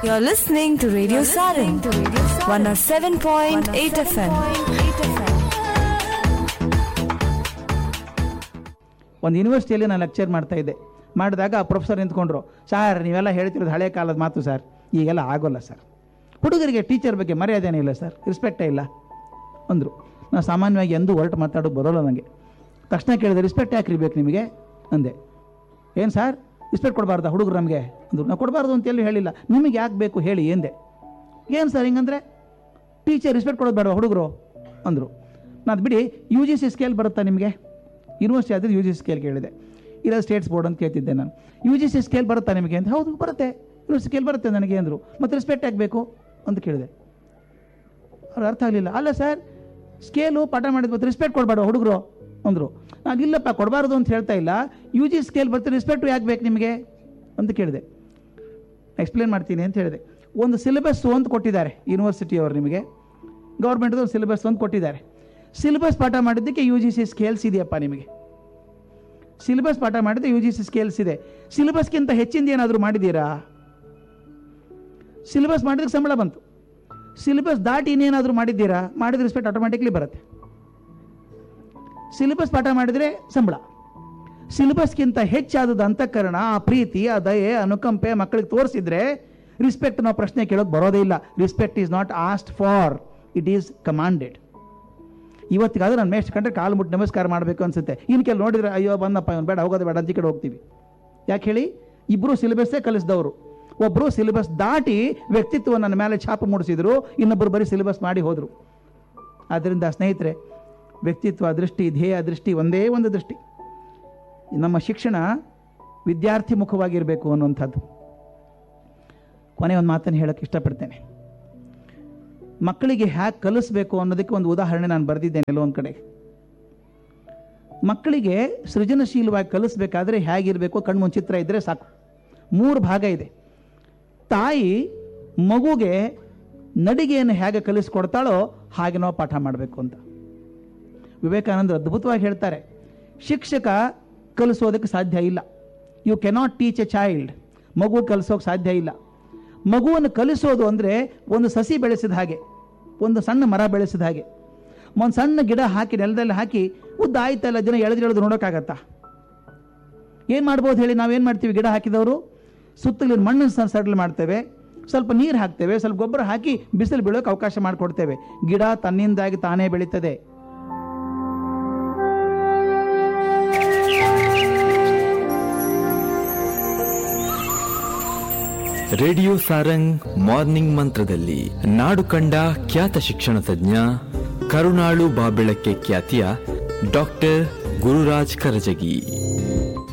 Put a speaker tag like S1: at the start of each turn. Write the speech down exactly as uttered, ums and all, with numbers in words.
S1: You're listening to Radio Sarang, one oh seven point eight F M.
S2: ಒಂದು ಯೂನಿವರ್ಸಿಟಿಯಲ್ಲಿ ನಾನು lecture ಮಾಡ್ತಾ ಇದ್ದೆ. ಮಾಡಿದಾಗ ಪ್ರೊಫೆಸರ್ ನಿಂತ್ಕೊಂಡ್ರು, ಸರ್ ನೀವೆಲ್ಲ ಹೇಳ್ತಿರೋದು ಹಳೆ ಕಾಲದ ಮಾತು ಸರ್, ಈಗೆಲ್ಲ ಆಗೋಲ್ಲ ಸರ್. ಹುಡುಗರಿಗೆ ಟೀಚರ್ ಬಗ್ಗೆ ಮರ್ಯಾದೆನೇ ಇಲ್ಲ ಸರ್, ರೆಸ್ಪೆಕ್ಟೇ ಇಲ್ಲ ಅಂದರು. ನಾನು ಸಾಮಾನ್ಯವಾಗಿ ಎಂದೂ ಹೊರಟು ಮಾತಾಡೋದು ಬರೋಲ್ಲ ನನಗೆ. ತಕ್ಷಣ ಕೇಳಿದೆ, ರೆಸ್ಪೆಕ್ಟ್ ಯಾಕೆ ಇರಬೇಕು ನಿಮಗೆ ಅಂದೆ. ಏನು ಸರ್ ರೆಸ್ಪೆಕ್ಟ್ ಕೊಡಬಾರ್ದಾ ಹುಡುಗರು ನಮಗೆ ಅಂದರು. ನಾವು ಕೊಡಬಾರ್ದು ಅಂತೇಳಿ ಹೇಳಿಲ್ಲ, ನಿಮಗೆ ಯಾಕೆ ಬೇಕು ಹೇಳಿ ಎಂದೆ. ಏನು ಸರ್ ಹಿಂಗಂದರೆ ಟೀಚರ್ ರೆಸ್ಪೆಕ್ಟ್ ಕೊಡೋದು ಬೇಡ ಹುಡುಗರು ಅಂದರು. ನಾನು ಬಿಡಿ ಯು ಜಿ ಸಿ ಸ್ಕೇಲ್ ಬರುತ್ತಾ ನಿಮಗೆ, ಯೂನಿವರ್ಸಿಟಿ ಆದರೆ ಯು ಜಿ ಸಿ ಸ್ಕೇಲ್ ಕೇಳಿದೆ, ಇಲ್ಲ ಸ್ಟೇಟ್ಸ್ ಬೋರ್ಡ್ ಅಂತ ಕೇಳ್ತಿದ್ದೆ ನಾನು. ಯು ಜಿ ಸಿ ಸ್ಕೇಲ್ ಬರುತ್ತಾ ನಿಮಗೆ ಅಂತ. ಹೌದು ಬರುತ್ತೆ, ಯೂನಿವರ್ಸಿಟಿ ಸ್ಕೇಲ್ ಬರುತ್ತೆ ನನಗೆ ಅಂದರು. ಮತ್ತು ರೆಸ್ಪೆಕ್ಟ್ ಆಗಬೇಕು ಅಂತ ಕೇಳಿದೆ. ಅವ್ರು ಅರ್ಥ ಆಗಲಿಲ್ಲ. ಅಲ್ಲ ಸರ್ ಸ್ಕೇಲು ಪಾಠ ಮಾಡಿದ ಮತ್ತು ರೆಸ್ಪೆಕ್ಟ್ ಕೊಡಬೇಡ ಹುಡುಗರು ಅಂದರು. ನಾನು ಇಲ್ಲಪ್ಪ ಕೊಡಬಾರ್ದು ಅಂತ ಹೇಳ್ತಾ ಇಲ್ಲ, ಯು ಜಿ ಸ್ಕೇಲ್ ಬರ್ತೀವಿ ರೆಸ್ಪೆಕ್ಟು ಯಾಕೆ ಬೇಕು ನಿಮಗೆ ಅಂತ ಕೇಳಿದೆ. ಎಕ್ಸ್ಪ್ಲೇನ್ ಮಾಡ್ತೀನಿ ಅಂತ ಹೇಳಿದೆ. ಒಂದು ಸಿಲೆಬಸ್ ಅಂತ ಕೊಟ್ಟಿದ್ದಾರೆ ಯೂನಿವರ್ಸಿಟಿಯವರು ನಿಮಗೆ, ಗೌರ್ಮೆಂಟ್ದು ಒಂದು ಸಿಲೆಬಸ್ ಒಂದು ಕೊಟ್ಟಿದ್ದಾರೆ. ಸಿಲೆಬಸ್ ಪಾಠ ಮಾಡಿದ್ದಕ್ಕೆ ಯು ಜಿ ಸಿ ಸ್ಕೇಲ್ಸ್ ಇದೆಯಪ್ಪ ನಿಮಗೆ. ಸಿಲೆಬಸ್ ಪಾಠ ಮಾಡಿದ್ರೆ ಯು ಜಿ ಸಿ ಸ್ಕೇಲ್ಸ್ ಇದೆ. ಸಿಲೆಬಸ್ಗಿಂತ ಹೆಚ್ಚಿಂದ ಏನಾದರೂ ಮಾಡಿದ್ದೀರಾ? ಸಿಲೆಬಸ್ ಮಾಡಿದ್ರೆ ಸಂಬಳ ಬಂತು. ಸಿಲೆಬಸ್ ದಾಟಿ ಇನ್ನೇನಾದರೂ ಮಾಡಿದ್ದೀರಾ? ಮಾಡಿದ್ರೆ ರೆಸ್ಪೆಕ್ಟ್ ಆಟೋಮ್ಯಾಟಿಕ್ಲಿ ಬರುತ್ತೆ. ಸಿಲೆಬಸ್ ಪಾಠ ಮಾಡಿದರೆ ಸಂಬಳ. ಸಿಲೆಬಸ್ಗಿಂತ ಹೆಚ್ಚಾದದ ಅಂತಃಕರಣ, ಆ ಪ್ರೀತಿ, ಆ ದಯೆ, ಅನುಕಂಪೆ ಮಕ್ಕಳಿಗೆ ತೋರಿಸಿದ್ರೆ ರಿಸ್ಪೆಕ್ಟ್ ನಾವು ಪ್ರಶ್ನೆ ಕೇಳೋಕೆ ಬರೋದೇ ಇಲ್ಲ. Respect is not asked for, it is commanded. ಇವತ್ತಿಗಾದ್ರೂ ನಾನು ಮೇಸ್ಟ್ ಕಂಡ್ರೆ ಕಾಲು ಮುಟ್ಟು ನಮಸ್ಕಾರ ಮಾಡಬೇಕು ಅನ್ಸುತ್ತೆ. ಇನ್ನು ಕೆಲ ನೋಡಿದ್ರೆ ಅಯ್ಯೋ ಬಂದಪ್ಪ ಇವನು ಬೇಡ ಹೋಗೋದು ಬೇಡ ಅಂತ ಈ ಕಡೆ ಹೋಗ್ತೀವಿ. ಯಾಕೆ ಹೇಳಿ? ಇಬ್ಬರು ಸಿಲೆಬಸ್ಸೇ ಕಲಿಸಿದವರು. ಒಬ್ಬರು ಸಿಲೆಬಸ್ ದಾಟಿ ವ್ಯಕ್ತಿತ್ವ ನನ್ನ ಮೇಲೆ ಛಾಪು ಮೂಡಿಸಿದ್ರು, ಇನ್ನೊಬ್ಬರು ಬರೀ ಸಿಲೆಬಸ್ ಮಾಡಿ ಹೋದರು. ಆದ್ದರಿಂದ ಸ್ನೇಹಿತರೆ, ವ್ಯಕ್ತಿತ್ವ ದೃಷ್ಟಿ, ಧ್ಯೇಯ ದೃಷ್ಟಿ ಒಂದೇ ಒಂದು ದೃಷ್ಟಿ. ನಮ್ಮ ಶಿಕ್ಷಣ ವಿದ್ಯಾರ್ಥಿ ಮುಖವಾಗಿರಬೇಕು ಅನ್ನುವಂಥದ್ದು. ಕೊನೆ ಒಂದು ಮಾತನ್ನು ಹೇಳೋಕ್ಕೆ ಇಷ್ಟಪಡ್ತೇನೆ. ಮಕ್ಕಳಿಗೆ ಹ್ಯಾಗೆ ಕಲಿಸ್ಬೇಕು ಅನ್ನೋದಕ್ಕೆ ಒಂದು ಉದಾಹರಣೆ ನಾನು ಬರೆದಿದ್ದೇನೆ ಎಲ್ಲೋ ಒಂದು ಕಡೆ. ಮಕ್ಕಳಿಗೆ ಸೃಜನಶೀಲವಾಗಿ ಕಲಿಸ್ಬೇಕಾದ್ರೆ ಹೇಗಿರಬೇಕು ಕಣ್ಮುಂಚು ಚಿತ್ರ ಇದ್ದರೆ ಸಾಕು. ಮೂರು ಭಾಗ ಇದೆ. ತಾಯಿ ಮಗುಗೆ ನಡಿಗೆಯನ್ನು ಹೇಗೆ ಕಲಿಸ್ಕೊಡ್ತಾಳೋ ಹಾಗೆ ನಾವು ಪಾಠ ಮಾಡಬೇಕು ಅಂತ ವಿವೇಕಾನಂದರು ಅದ್ಭುತವಾಗಿ ಹೇಳ್ತಾರೆ. ಶಿಕ್ಷಕ ಕಲಿಸೋದಕ್ಕೆ ಸಾಧ್ಯ ಇಲ್ಲ. You cannot teach A child. ಮಗು ಕಲಿಸೋಕೆ ಸಾಧ್ಯ ಇಲ್ಲ. ಮಗುವನ್ನು ಕಲಿಸೋದು ಅಂದರೆ ಒಂದು ಸಸಿ ಬೆಳೆಸಿದ ಹಾಗೆ, ಒಂದು ಸಣ್ಣ ಮರ ಬೆಳೆಸಿದ ಹಾಗೆ. ಒಂದು ಸಣ್ಣ ಗಿಡ ಹಾಕಿ ನೆಲದಲ್ಲಿ ಹಾಕಿ ಉದ್ದ ಆಯ್ತಲ್ಲ ದಿನ ಎಳೆದು ಎಳೆದು ನೋಡೋಕ್ಕಾಗತ್ತಾ? ಏನು ಮಾಡ್ಬೋದು ಹೇಳಿ? ನಾವೇನು ಮಾಡ್ತೀವಿ? ಗಿಡ ಹಾಕಿದವರು ಸುತ್ತಲಿನ ಮಣ್ಣನ್ನು ಸಡ್ಲ್ ಮಾಡ್ತೇವೆ, ಸ್ವಲ್ಪ ನೀರು ಹಾಕ್ತೇವೆ, ಸ್ವಲ್ಪ ಗೊಬ್ಬರ ಹಾಕಿ ಬಿಸಿಲು ಬೀಳೋಕೆ ಅವಕಾಶ ಮಾಡಿಕೊಡ್ತೇವೆ. ಗಿಡ ತನ್ನಿಂದಾಗಿ ತಾನೇ ಬೆಳೀತದೆ.
S3: ರೇಡಿಯೋ ಸಾರಂಗ್ ಮಾರ್ನಿಂಗ್ ಮಂತ್ರದಲ್ಲಿ ನಾಡು ಕಂಡ ಖ್ಯಾತ ಶಿಕ್ಷಣ ತಜ್ಞ, ಕರುಣಾಳು ಬಾಬೆಳಕ್ಕೆ ಖ್ಯಾತಿಯ ಡಾಕ್ಟರ್ ಗುರುರಾಜ್ ಕರಜಗಿ